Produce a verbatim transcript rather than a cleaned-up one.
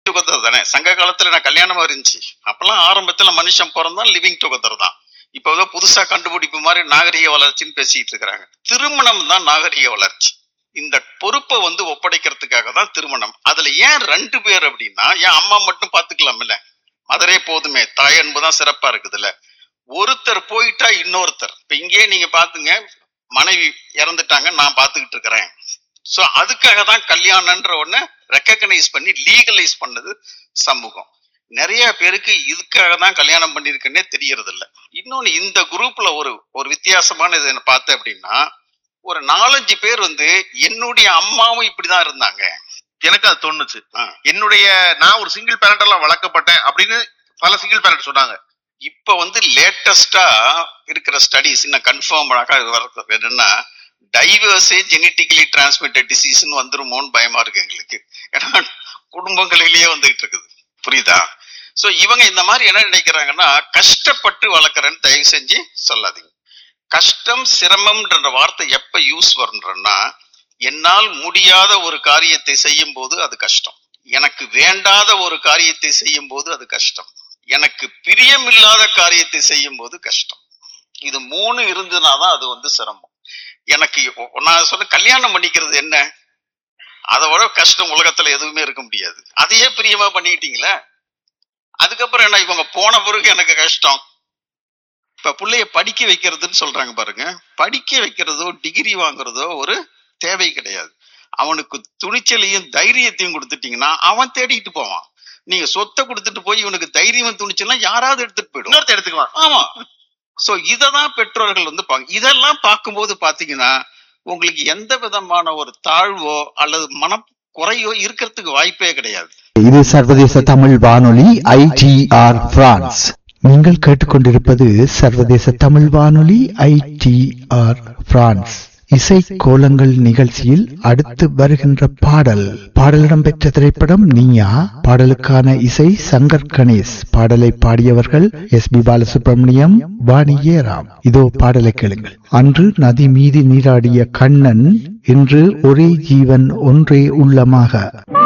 Together தானே. சங்க காலத்துல நான் கல்யாணமா இருந்துச்சு, அப்பெல்லாம் ஆரம்பத்துல மனுஷன் பிறந்தா லிவிங் டுகெதர் தான். இப்ப புதுசா கண்டுபிடிப்பு மாதிரி நாகரிக வளர்ச்சின்னு பேசிட்டு இருக்கிறாங்க. திருமணம் தான் நாகரிக வளர்ச்சி. இந்த பொறுப்பை வந்து ஒப்படைக்கிறதுக்காக தான் திருமணம். அதுல ஏன் ரெண்டு பேர் அப்படின்னா, ஏன் அம்மா மட்டும் பாத்துக்கலாம் இல்ல, மதரே போதுமே, தாய் அன்புதான் சிறப்பா இருக்குதுல்ல. ஒருத்தர் போயிட்டா இன்னொருத்தர், இப்ப இங்கே நீங்க பாத்துங்க, மனைவி இறந்துட்டாங்க, நான் பாத்துக்கிட்டு இருக்கிறேன். சோ அதுக்காக தான் கல்யாணம்ன்ற ஒண்ணு ரெக்கக்னைஸ் பண்ணி லீகலைஸ் பண்ணது சமூகம். நிறைய பேருக்கு இதுக்காக தான் கல்யாணம் பண்ணிருக்குன்னே தெரியறது இல்ல. இன்னொன்னு, இந்த குரூப்ல ஒரு ஒரு வித்தியாசமான இது என்ன பார்த்தேன் அப்படின்னா, ஒரு நாலஞ்சு பேர் வந்து என்னுடைய அம்மாவும் இப்படிதான் இருந்தாங்க. எனக்கு அது தோணுச்சு. என்னுடைய நான் ஒரு சிங்கிள் பேரண்ட் எல்லாம் வளர்க்கப்பட்டேன் அப்படின்னு பல சிங்கிள் பேரண்ட் சொன்னாங்க. இப்ப வந்து லேட்டஸ்டா இருக்கிற ஸ்டடிஸ் இன்னும் கன்ஃபார்ம் என்னன்னா, டைவர்ஸே ஜெனட்டிக்கலி டிரான்ஸ்மிட்டட் டிசீஸ்ன்னு வந்துருமோன்னு பயமா இருக்கு எங்களுக்கு. ஏன்னா குடும்பங்களிலேயே வந்துகிட்டு இருக்குது, புரியுதா? சோ இவங்க இந்த மாதிரி என்ன நினைக்கிறாங்கன்னா, கஷ்டப்பட்டு வளர்க்குறேன்னு தயவு செஞ்சு சொல்லாதீங்க. கஷ்டம் சிரமம்ன்ற வார்த்தை எப்ப யூஸ் வரும்ன்றன்னா, என்னால் முடியாத ஒரு காரியத்தை செய்யும் போது அது கஷ்டம், எனக்கு வேண்டாத ஒரு காரியத்தை செய்யும் போது அது கஷ்டம், எனக்கு பிரியமில்லாத காரியத்தை செய்யும் போது கஷ்டம். இது மூணு இருந்ததுனாதான் அது வந்து சிரமம். எனக்கு நான் சொன்ன கல்யாணம் பண்ணிக்கிறது என்ன, அதை விட கஷ்டம் உலகத்துல எதுவுமே இருக்க முடியாது. அதையே பிரியமா பண்ணிக்கிட்டீங்களே, அதுக்கப்புறம் என்ன இவங்க போன பிறகு எனக்கு கஷ்டம். இப்ப பிள்ளைய படிக்க வைக்கிறதுன்னு சொல்றாங்க பாருங்க, படிக்க வைக்கிறதோ டிகிரி வாங்குறதோ ஒரு தேவை கிடையாது. அவனுக்கு துணிச்சலையும் தைரியத்தையும் கொடுத்துட்டீங்கன்னா அவன் தேடிட்டு போவான். நீங்க சொத்தை கொடுத்துட்டு போய் இவனுக்கு தைரியம் துணிச்சலாம் யாராவது எடுத்துட்டு போயிடும், இன்னொருத்த எடுத்துக்குவான். ஆமா. சோ இததான் பெற்றோர்கள் வந்து பாக்க. இதெல்லாம் பார்க்கும்போது பாத்தீங்கன்னா உங்களுக்கு எந்த விதமான ஒரு தாழ்வோ அல்லது மன குறையோ இருக்கிறதுக்கு வாய்ப்பே கிடையாது. இது சர்வதேச தமிழ் வானொலி ஐ டி ஆர் பிரான்ஸ். நீங்கள் கேட்டுக்கொண்டிருப்பது சர்வதேச தமிழ் வானொலி ஐ டி ஆர் பிரான்ஸ். இசை கோலங்கள் நிகழ்ச்சியில் அடுத்து வருகின்ற பாடல் பாடலிடம் பெற்ற திரைப்படம் நீயா. பாடலுக்கான இசை சங்கர் கணேஷ். பாடலை பாடியவர்கள் எஸ் பி பாலசுப்ரமணியம், வாணி ஏராம். இதோ பாடலை கேளுங்கள். அன்று நதி மீது நீராடிய கண்ணன், இன்று ஒரே ஜீவன் ஒன்றே உள்ளமாக.